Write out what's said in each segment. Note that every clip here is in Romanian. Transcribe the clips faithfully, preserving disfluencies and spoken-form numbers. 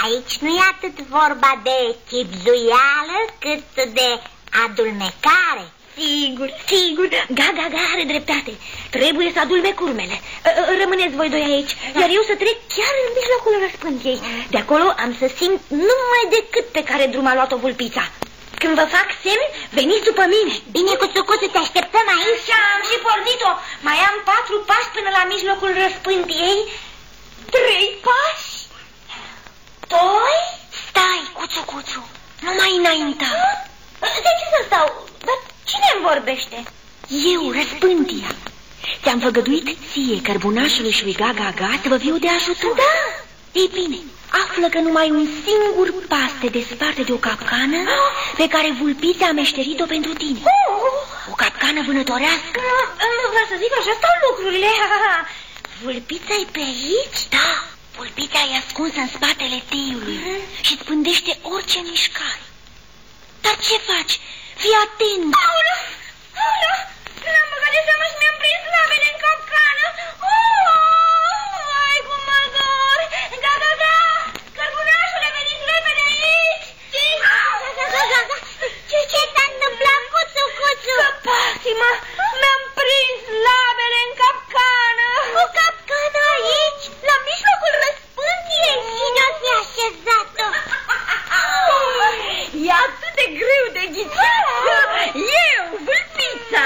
Aici nu e atât vorba de chibzuială cât de adulmecare. Sigur, sigur, Gaga Gaga are dreptate. Trebuie să adulmec urmele. Rămâneți voi doi aici, iar eu să trec chiar în mijlocul răspântiei. De acolo am să simt numai decât pe care drum a luat-o vulpița. Când vă fac semn, veniți după mine. Bine, Cuțucuțu, te așteptăm aici. Și am și pornit-o. Mai am patru pași până la mijlocul răspântiei. Trei pași. Doi. Stai, Cuțucuțu, nu mai înainta. De ce să stau? Dar cine îmi vorbește? Eu, răspântia. Ți-am făgăduit ție, cărbunașului și lui Gaga Gaga, să vă fiu de ajutor. Da. Ei bine, află că numai un singur pas te desparte de o capcană pe care vulpița a meșterit-o pentru tine. O capcană vânătorească. Nu vreau să zic, așa stau lucrurile. Vulpița-i pe aici? Da, vulpița e ascunsă în spatele teiului și îți pândește orice mișcare. Dar ce faci? Fii atent! Aoleu! Aoleu! N-am băgat de seama și mi-am prins labele în capcană! Oh! Ai cum mă dor! Gaga, Gaga! Cărbunașule, veniți repede aici! Ce, ce s-a întâmplat, Cuțu, Cuțu? Scăpați-mă! Mi-am prins labele în capcană! O capcană aici? La mijlocul răspântiei? Cine o fi așezat-o? E atât de greu de ghicit. Eu, vulpița.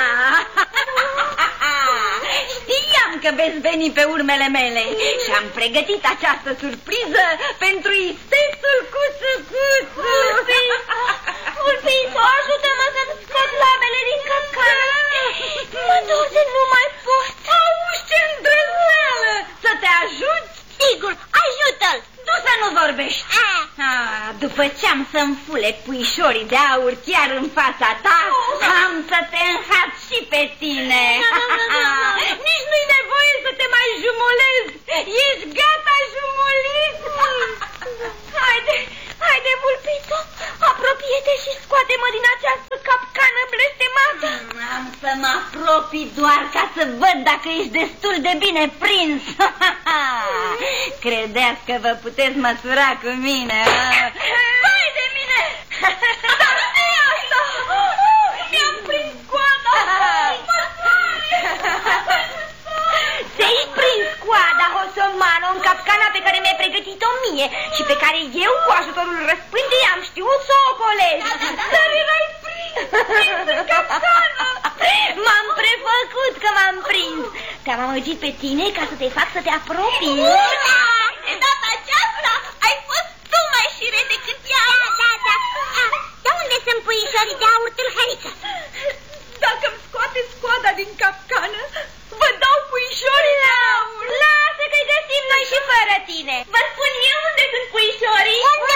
Știam că veți veni pe urmele mele și am pregătit această surpriză pentru istețul Cuțu-Cuțu. Vulpița, ajută-mă să-mi scot labele din capcană. Mă dor de nu mai pot. Auzi, ce îndrăzneală. Să te ajut? Sigur, ajută-l. Tu să nu vorbești. Ah, după ce am să-mi fule puișorii de aur chiar în fața ta, am să te înhat și pe tine. Nici nu-i nevoie să te mai jumulezi. Ești gata jumulit. Haide, haide, vulpiță, apropie-te și scoate-mă din această capcană blestemată. Am să mă apropii doar ca să văd dacă ești destul de bine prins. Credeți că vă puteți măsura cu mine? Vai de mine! Dar ce e asta? Mi-am prins coada! Ți-ai prins coada, Hosomano, în capcana pe care mi-ai pregătit-o mie și pe care eu, cu ajutorul răspântii, am știut să o ocolesc. Dar erai prins, prins în capcană! M-am prefăcut că m-am prins. Te-am amăgit pe tine ca să te fac să te apropii. De data aceasta ai fost tu mai șire decât ea. Da, da, da. De unde sunt puișorii de aur, tâlhărică? Dacă îmi scoateți coada din capcană, vă dau puișorii de aur. Lasă că-i găsim noi și fără tine. Vă spun eu unde sunt puișorii. Unde?